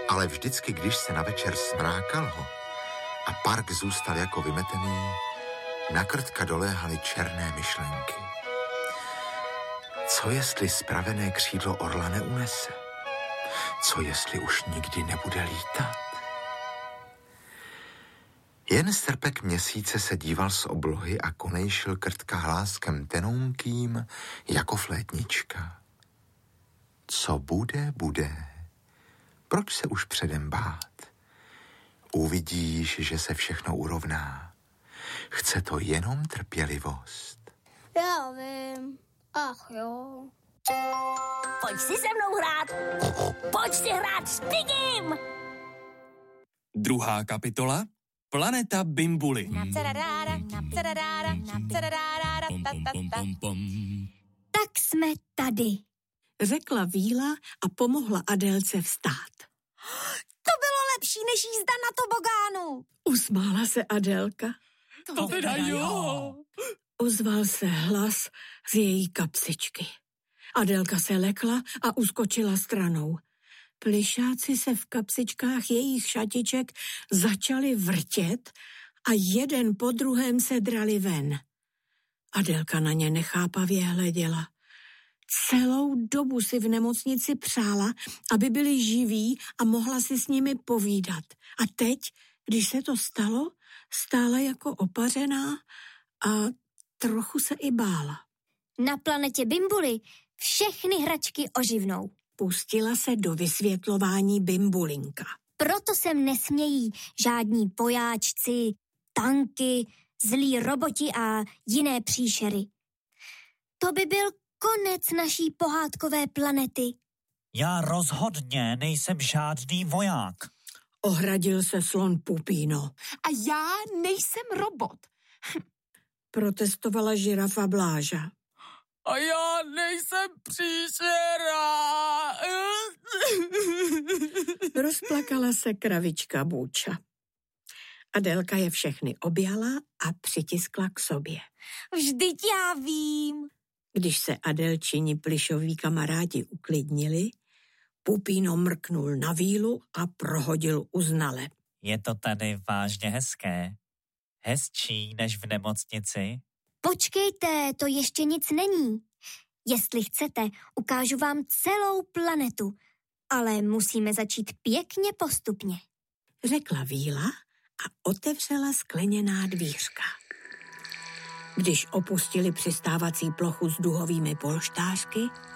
Ale vždycky, když se na večer smrákalo a park zůstal jako vymetený, na Krtka doléhaly černé myšlenky. Co jestli spravené křídlo orla neunese? Co jestli už nikdy nebude lítat? Jen strpek měsíce se díval z oblohy a konejšil Krtka hláskem tenounkým jako flétnička. Co bude, bude. Proč se už předem bát? Uvidíš, že se všechno urovná. Chce to jenom trpělivost. Já vím. Ach jo. Pojď si se mnou hrát. Pojď si hrát s Pigim. Druhá kapitola. Planeta Bimbuli. Tak jsme tady, řekla Víla a pomohla Adélce vstát. To bylo lepší než jízda na tobogánu. Usmála se Adélka. To teda jo. Ozval se hlas z její kapsičky. Adélka se lekla a uskočila stranou. Plišáci se v kapsičkách jejich šatiček začali vrtět a jeden po druhém se drali ven. Adélka na ně nechápavě hleděla. Celou dobu si v nemocnici přála, aby byli živí a mohla si s nimi povídat. A teď, když se to stalo, stála jako opařená a trochu se i bála. Na planetě Bimbuli všechny hračky oživnou. Pustila se do vysvětlování Bimbulinka. Proto sem nesmějí žádní pojáčci, tanky, zlí roboti a jiné příšery. To by byl konec naší pohádkové planety. Já rozhodně nejsem žádný voják. Ohradil se slon Pupíno. A já nejsem robot. Protestovala žirafa Bláža. A já nejsem příšera. Rozplakala se kravička Bůča. Adélka je všechny objala a přitiskla k sobě. Vždyť já vím. Když se Adélčini plišoví kamarádi uklidnili, Pupíno mrknul na Vílu a prohodil uznale. Je to tady vážně hezké. Hezčí než v nemocnici. Počkejte, to ještě nic není. Jestli chcete, ukážu vám celou planetu, ale musíme začít pěkně postupně. Řekla Víla a otevřela skleněná dvířka. Když opustili přistávací plochu s duhovými polštářky,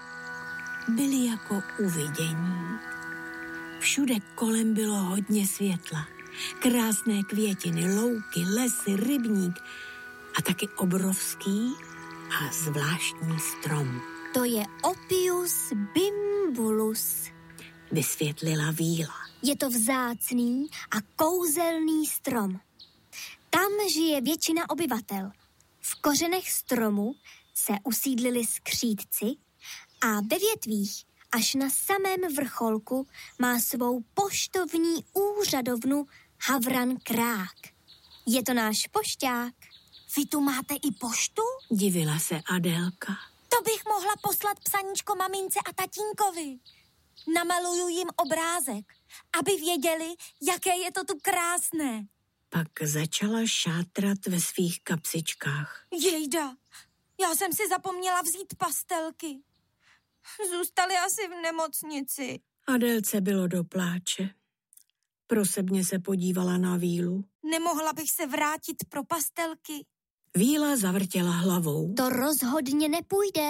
byli jako uvidění. Všude kolem bylo hodně světla. Krásné květiny, louky, lesy, rybník a taky obrovský a zvláštní strom. To je Oppius bimbulus, vysvětlila Víla. Je to vzácný a kouzelný strom. Tam žije většina obyvatel. V kořenech stromu se usídlili skřídci a ve větvích až na samém vrcholku má svou poštovní úřadovnu Havran Krák. Je to náš pošťák. Vy tu máte i poštu? Divila se Adélka. To bych mohla poslat psaníčko mamince a tatínkovi. Namaluju jim obrázek, aby věděli, jaké je to tu krásné. Pak začala šátrat ve svých kapsičkách. Jejda, já jsem si zapomněla vzít pastelky. Zůstaly asi v nemocnici. Adélce bylo do pláče. Prosebně se podívala na Vílu. Nemohla bych se vrátit pro pastelky. Víla zavrtěla hlavou. To rozhodně nepůjde.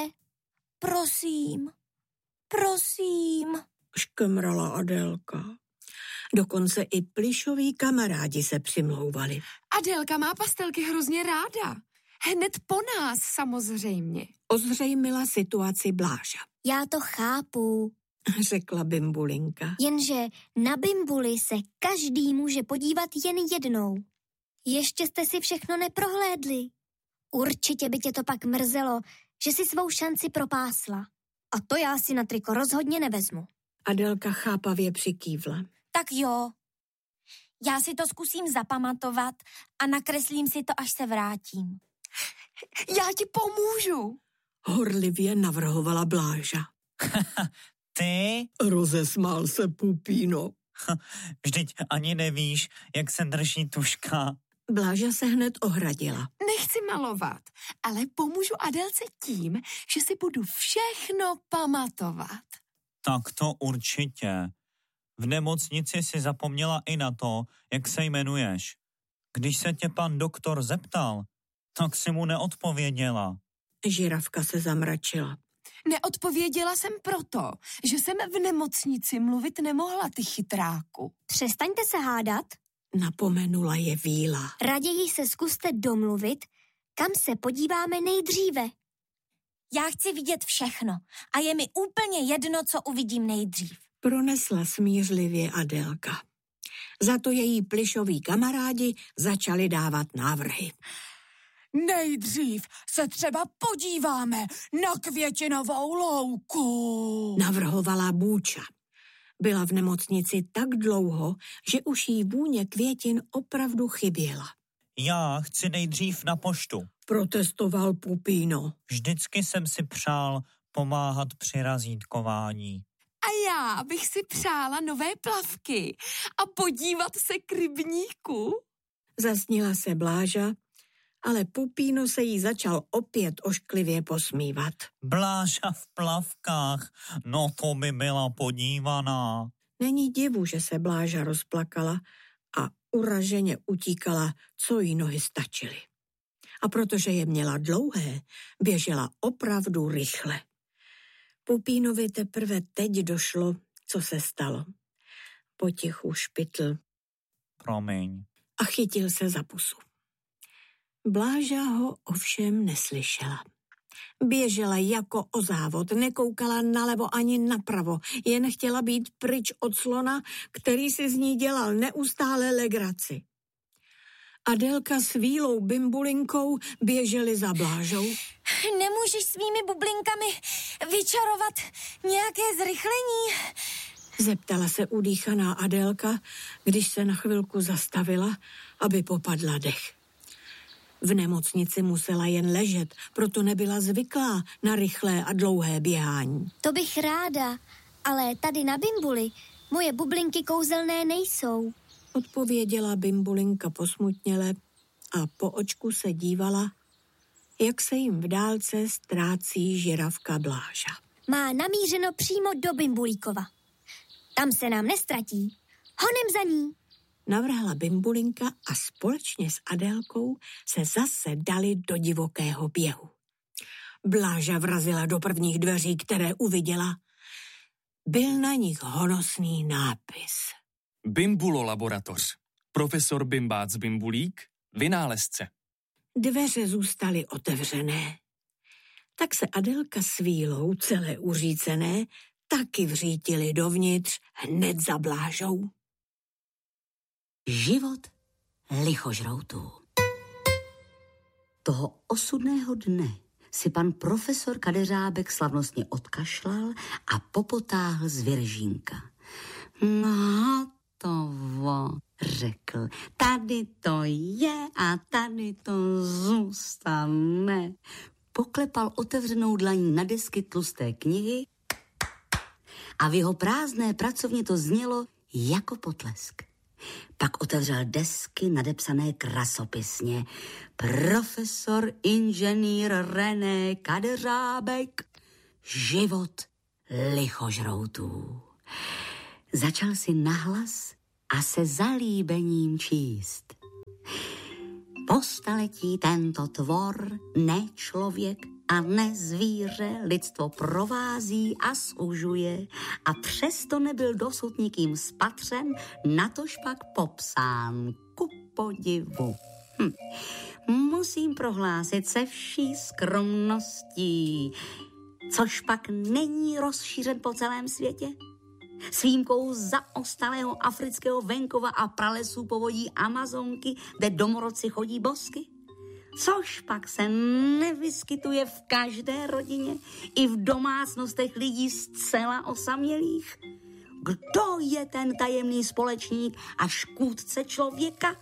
Prosím, prosím, škemrala Adélka. Dokonce i plišoví kamarádi se přimlouvali. Adélka má pastelky hrozně ráda. Hned po nás samozřejmě. Ozřejmila situaci Bláža. Já to chápu, řekla Bimbulinka. Jenže na Bimbuli se každý může podívat jen jednou. Ještě jste si všechno neprohlédli. Určitě by tě to pak mrzelo, že si svou šanci propásla. A to já si na triko rozhodně nevezmu. Adélka chápavě přikývla. Tak jo, já si to zkusím zapamatovat a nakreslím si to, až se vrátím. Já ti pomůžu, horlivě navrhovala Bláža. Ty? Rozesmál se Pupíno. Vždyť ani nevíš, jak se drží tužka. Bláža se hned ohradila. Nechci malovat, ale pomůžu Adélce tím, že si budu všechno pamatovat. Tak to určitě. V nemocnici si zapomněla i na to, jak se jmenuješ. Když se tě pan doktor zeptal, tak si mu neodpověděla. Žirafka se zamračila. Neodpověděla jsem proto, že jsem v nemocnici mluvit nemohla, ty chytráku. Přestaňte se hádat. Napomenula je Víla. Raději se zkuste domluvit, kam se podíváme nejdříve. Já chci vidět všechno a je mi úplně jedno, co uvidím nejdřív. Pronesla smířlivě Adélka. Za to její plyšoví kamarádi začali dávat návrhy. Nejdřív se třeba podíváme na květinovou louku, navrhovala Bůča. Byla v nemocnici tak dlouho, že už jí vůně květin opravdu chyběla. Já chci nejdřív na poštu. Protestoval Pupíno. Vždycky jsem si přál pomáhat při razítkování. A já bych si přála nové plavky a podívat se k rybníku. Zasnila se Bláža, ale Pupíno se jí začal opět ošklivě posmívat. Bláža v plavkách, no to by byla podívaná. Není divu, že se Bláža rozplakala a uraženě utíkala, co jí nohy stačily. A protože je měla dlouhé, běžela opravdu rychle. Pupínovi teprve teď došlo, co se stalo. Potichu špitl. Promiň. A chytil se za pusu. Bláža ho ovšem neslyšela. Běžela jako o závod, nekoukala nalevo ani napravo, jen chtěla být pryč od slona, který si z ní dělal neustále legraci. Adélka s Vílou Bimbulinkou běželi za Blážou. Nemůžeš svými bublinkami vyčarovat nějaké zrychlení? Zeptala se udýchaná Adélka, když se na chvilku zastavila, aby popadla dech. V nemocnici musela jen ležet, proto nebyla zvyklá na rychlé a dlouhé běhání. To bych ráda, ale tady na Bimbuli moje bublinky kouzelné nejsou. Odpověděla Bimbulinka posmutněle a po očku se dívala, jak se jim v dálce ztrácí žirafka Bláža. Má namířeno přímo do Bimbulíkova. Tam se nám nestratí. Honem za ní. Navrhla Bimbulinka a společně s Adélkou se zase dali do divokého běhu. Bláža vrazila do prvních dveří, které uviděla. Byl na nich honosný nápis. Bimbulo laboratoř. Profesor Bimbác Bimbulík, vynálezce. Dveře zůstaly otevřené. Tak se Adélka s Vílou, celé uřícené, taky vřítili dovnitř hned za Blážou. Život lichožroutů. Toho osudného dne si pan profesor Kadeřábek slavnostně odkašlal a popotáhl z Viržínka. No, tovo, řekl, tady to je a tady to zůstane. Poklepal otevřenou dlaní na desky tlusté knihy a v jeho prázdné pracovně to znělo jako potlesk. Pak otevřel desky nadepsané krasopisně. Profesor inženýr René Kadeřábek. Život lichožroutů. Začal si nahlas a se zalíbením číst. Po staletí tento tvor, ne člověk a ne zvíře, lidstvo provází a sužuje a přesto nebyl dosud nikým spatřen, natož pak popsán, ku podivu. Musím prohlásit se vší skromností, což pak není rozšířen po celém světě. S výjimkou zaostalého afrického venkova a pralesů povodí Amazonky, kde domorodci chodí bosky. Což pak se nevyskytuje v každé rodině i v domácnostech lidí zcela osamělých. Kdo je ten tajemný společník a škůdce člověka?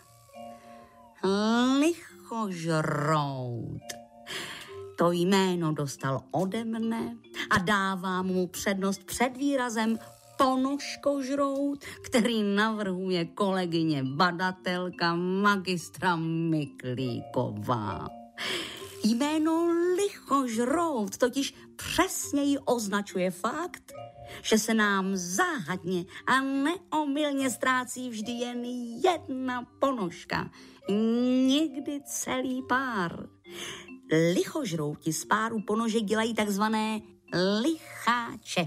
Lichožrout. To jméno dostal ode mne a dávám mu přednost před výrazem ponožkožrout, který navrhuje kolegyně badatelka magistra Miklíková. Jméno lichožrout totiž přesněji označuje fakt, že se nám záhadně a neomylně ztrácí vždy jen jedna ponožka, někdy celý pár. Lichožrouti z páru ponožek dělají takzvané licháče.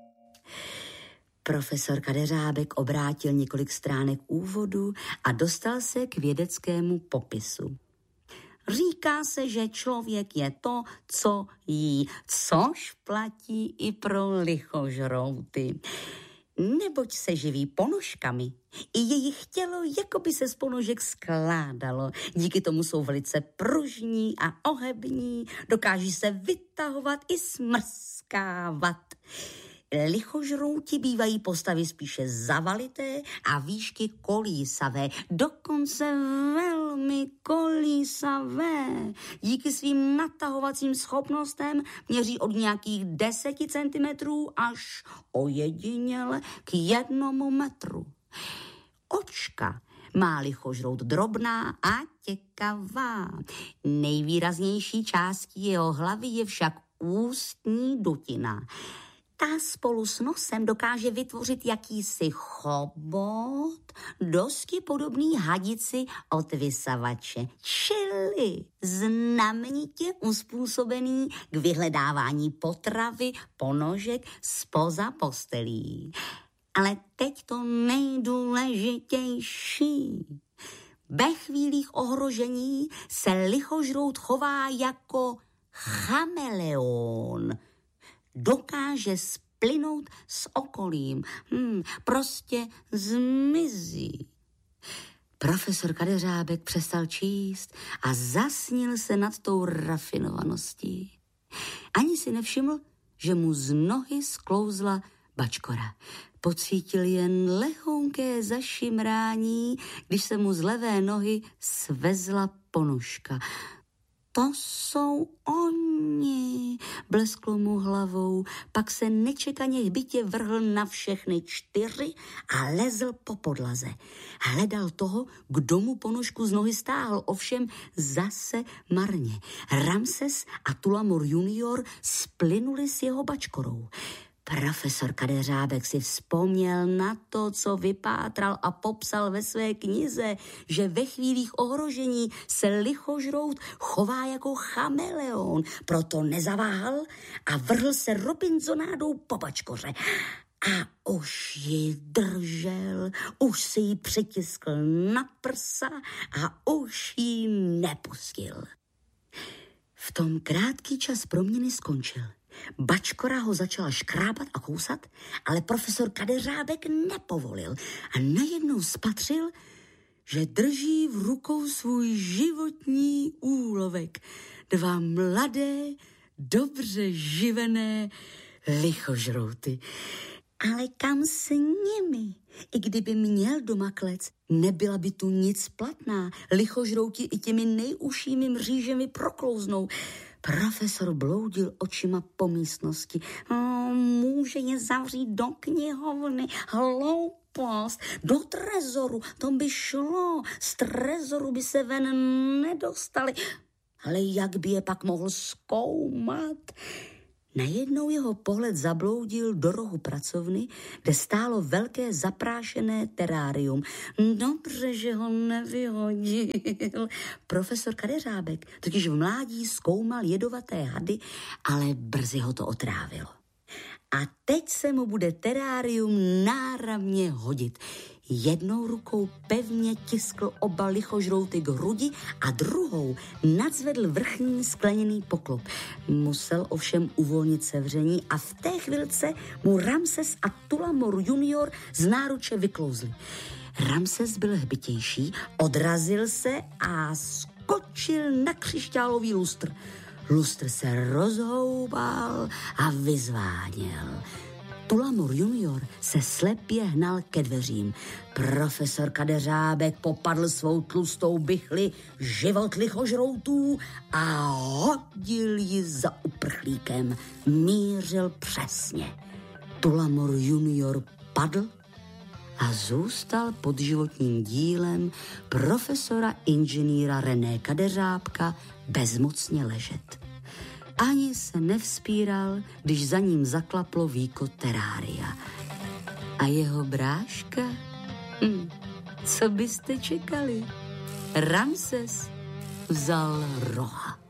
Profesor Kadeřábek obrátil několik stránek úvodu a dostal se k vědeckému popisu. Říká se, že člověk je to, co jí, což platí i pro lichožrouty. Neboť se živí ponožkami. I jejich tělo jakoby se z ponožek skládalo. Díky tomu jsou velice pružní a ohební, dokáží se vytahovat i smrskávat. Lichožrouti bývají postavy spíše zavalité a výšky kolísavé, dokonce velmi kolísavé. Díky svým natahovacím schopnostem měří od nějakých 10 cm až ojediněle k 1 metru. Očka má lichožrout drobná a těkavá. Nejvýraznější částí jeho hlavy je však ústní dutina. Ta spolu s nosem dokáže vytvořit jakýsi chobot, dosti podobný hadici od vysavače, čili znamenitě uspůsobený k vyhledávání potravy ponožek zpoza postelí. Ale teď to nejdůležitější. Ve chvílích ohrožení se lichožrout chová jako chameleon. Dokáže splynout s okolím. Prostě zmizí. Profesor Kadeřábek přestal číst a zasnil se nad tou rafinovaností. Ani si nevšiml, že mu z nohy sklouzla bačkora. Pocítil jen lehonké zašimrání, když se mu z levé nohy svezla ponožka. To jsou oni, blesklo mu hlavou, pak se nečekaně hbitě vrhl na všechny 4 a lezl po podlaze. Hledal toho, kdo mu ponožku z nohy stáhl, ovšem zase marně. Ramses a Tulamor junior splynuli s jeho bačkorou. Profesor Kadeřábek si vzpomněl na to, co vypátral a popsal ve své knize, že ve chvílích ohrožení se lichožrout chová jako chameleon, proto nezaváhal a vrhl se Robinsonádou po bačkoře. A už ji držel, už si ji přitiskl na prsa a už ji nepustil. V tom krátký čas proměny skončil. Bačkora ho začala škrábat a kousat, ale profesor Kadeřábek nepovolil a najednou spatřil, že drží v rukou svůj životní úlovek. 2 mladé, dobře živené lichožrouty. Ale kam s nimi? I kdyby měl doma klec, nebyla by tu nic platná. Lichožrouti i těmi nejužšími mřížemi proklouznou. Profesor bloudil očima po místnosti. Může je zavřít do knihovny. Hloupost. Do trezoru. To by šlo. Z trezoru by se ven nedostali. Ale jak by je pak mohl zkoumat? Najednou jeho pohled zabloudil do rohu pracovny, kde stálo velké zaprášené terárium. Dobře, že ho nevyhodil. Profesor Kadeřábek totiž v mládí zkoumal jedovaté hady, ale brzy ho to otrávilo. A teď se mu bude terárium náramně hodit. Jednou rukou pevně tiskl oba lichožrouty k hrudi a druhou nadzvedl vrchní skleněný poklop. Musel ovšem uvolnit sevření a v té chvilce mu Ramses a Tulamor junior z náruče vyklouzli. Ramses byl hbitější, odrazil se a skočil na křišťálový lustr. Lustr se rozhoubal a vyzváněl. Tulamor junior se slepě hnal ke dveřím. Profesor Kadeřábek popadl svou tlustou bychli život lichožroutů a hodil ji za uprchlíkem. Mířil přesně. Tulamor junior padl a zůstal pod životním dílem profesora inženýra René Kadeřábka bezmocně ležet. Ani se nevzpíral, když za ním zaklaplo víko terária. A jeho bráška? Co byste čekali? Ramses vzal roha.